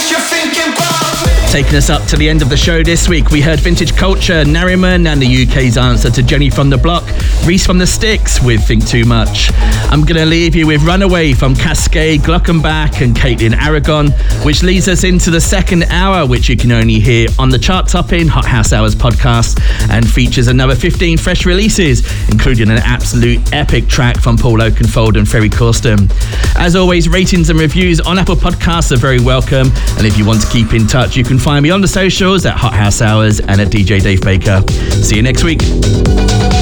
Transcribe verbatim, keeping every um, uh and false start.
Taking us up to the end of the show this week, we heard Vintage Culture, Nariman, and the U K's answer to Jenny from the Block, Reese from the Sticks with Think Too Much. I'm going to leave you with Runaway from Cascade, Glockenbach and Caitlin Aragon, which leads us into the second hour, which you can only hear on the chart-topping Hot House Hours podcast, and features another fifteen fresh releases, including an absolute epic track from Paul Oakenfold and Ferry Corsten. As always, ratings and reviews on Apple Podcasts are very welcome, and if you want to keep in touch, you can find me on the socials at Hot House Hours and at D J Dave Baker. See you next week.